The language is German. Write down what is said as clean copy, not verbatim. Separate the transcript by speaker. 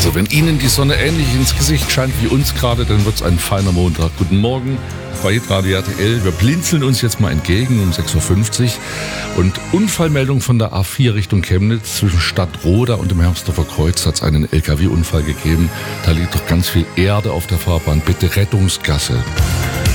Speaker 1: Also wenn Ihnen die Sonne ähnlich ins Gesicht scheint wie uns gerade, dann wird es ein feiner Montag. Guten Morgen bei Hitradio RTL. Wir blinzeln uns jetzt mal entgegen um 6.50 Uhr. Und Unfallmeldung von der A4 Richtung Chemnitz zwischen Stadtroda und dem Hermsdorfer Kreuz hat es einen LKW-Unfall gegeben. Da liegt doch ganz viel Erde auf der Fahrbahn. Bitte Rettungsgasse.